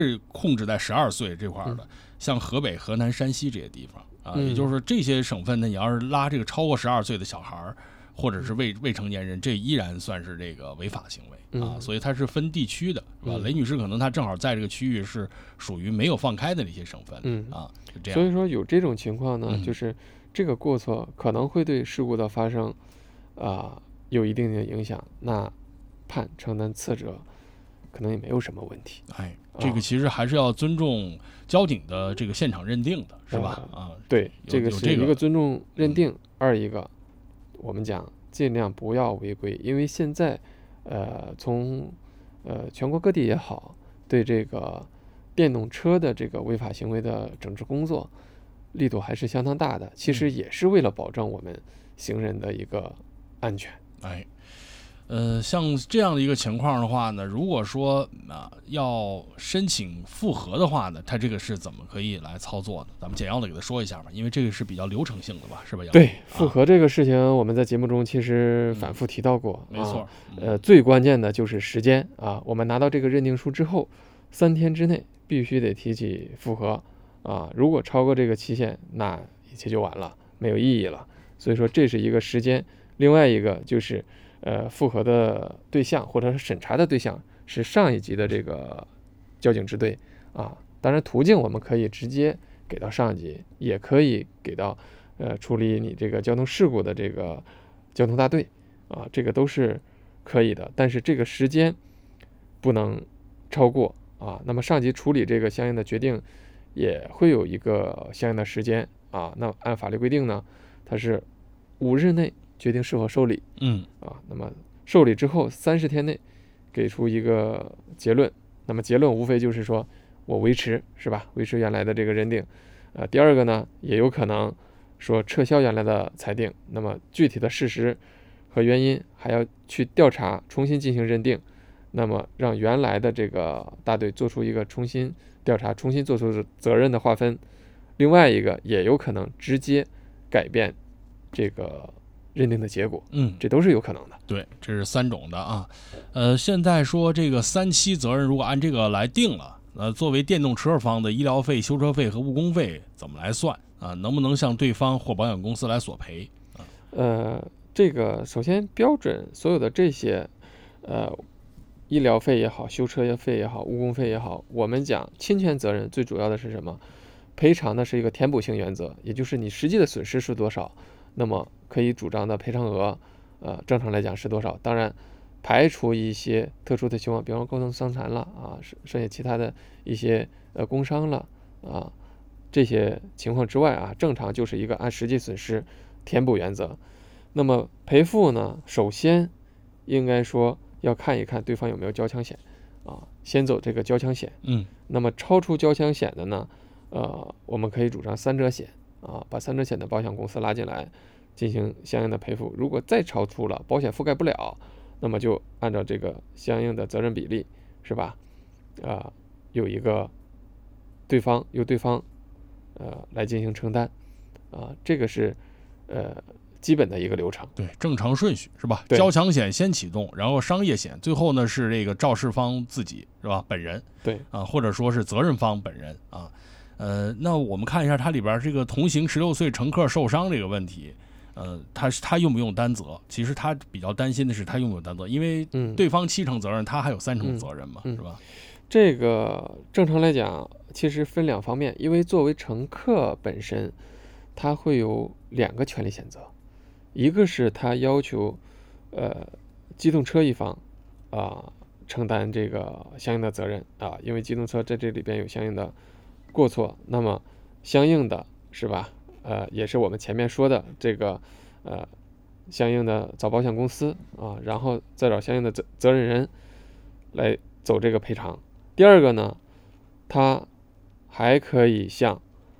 是控制在12岁这块的，像河北、河南、山西这些地方啊，也就是说这些省份呢，你要是拉这个超过12岁的小孩或者是未成年人，这依然算是这个违法行为啊，所以它是分地区的，是吧？雷女士可能她正好在这个区域是属于没有放开的那些省份啊，就这样。 所以说有这种情况呢，就是这个过错可能会对事故的发生有一定的影响，那判承担次责可能也没有什么问题。 这个其实还是要尊重交警的这个现场认定的，是吧？ 对，这个是一个尊重认定，二一个我们讲尽量不要违规，因为现在从全国各地也好，对这个电动车的这个违法行为的整治工作力度还是相当大的，其实也是为了保证我们行人的一个安全。 像这样的一个情况的话呢，如果说要申请复核的话呢，它这个是怎么可以来操作的？咱们简要的给他说一下吧，因为这个是比较流程性的吧，是吧？ 对，复核这个事情我们在节目中其实反复提到过， 没错。 最关键的就是时间啊，我们拿到这个认定书之后，3天之内必须得提起复核啊，如果超过这个期限，那一切就完了，没有意义了。所以说这是一个时间，另外一个就是复核的对象或者是审查的对象是上一级的这个交警支队啊，当然途径我们可以直接给到上级，也可以给到处理你这个交通事故的这个交通大队啊，这个都是可以的，但是这个时间不能超过啊。那么上级处理这个相应的决定也会有一个相应的时间啊。那按法律规定呢，它是5日内决定是否受理，那么受理之后30天内给出一个结论。那么结论无非就是说我维持，是吧？维持原来的这个认定。第二个呢，也有可能说撤销原来的裁定。那么具体的事实和原因还要去调查，重新进行认定。那么让原来的这个大队做出一个重新调查，重新做出责任的划分。另外一个也有可能直接改变这个认定的结果，这都是有可能的。 对，这是3种的啊。现在说这个3期责任如果按这个来定了，作为电动车方的医疗费、修车费和误工费怎么来算啊？能不能向对方或保险公司来索赔？ 这个首先标准所有的这些医疗费也好，修车费也好，误工费也好，我们讲侵权责任最主要的是什么？赔偿的是一个填补性原则，也就是你实际的损失是多少，那么可以主张的赔偿额正常来讲是多少。当然排除一些特殊的情况，比方说工伤残了啊，剩下其他的一些工伤了啊，这些情况之外啊，正常就是一个按实际损失填补原则。那么赔付呢，首先应该说要看一看对方有没有交强险啊，先走这个交强险。那么超出交强险的呢，我们可以主张3者险啊，把3者险的保险公司拉进来进行相应的赔付。如果再超出了，保险覆盖不了，那么就按照这个相应的责任比例，是吧？有一个由对方来进行承担啊，这个是基本的一个流程。 对，正常顺序是吧？交强险先启动，然后商业险，最后呢是这个肇事方自己，是吧？本人。 对啊，或者说是责任方本人啊。那我们看一下它里边这个同行16岁乘客受伤这个问题，他用不用担责？其实他比较担心的是他用不用担责，因为对方7成责任，他还有3成责任嘛，是吧？ 这个正常来讲，其实分2方面，因为作为乘客本身，他会有2个权利选择，一个是他要求机动车一方承担这个相应的责任啊，因为机动车在这里边有相应的过错，那么相应的是吧？也是我们前面说的这个相应的找保险公司啊，然后再找相应的责任人来走这个赔偿。第二个呢，他还可以向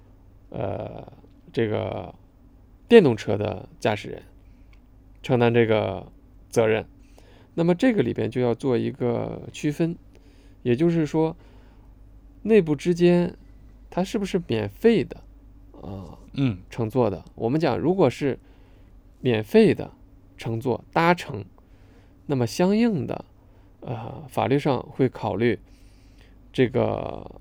这个电动车的驾驶人承担这个责任。那么这个里边就要做一个区分，也就是说内部之间它是不是免费的乘坐的。我们讲如果是免费的乘坐搭乘，那么相应的法律上会考虑这个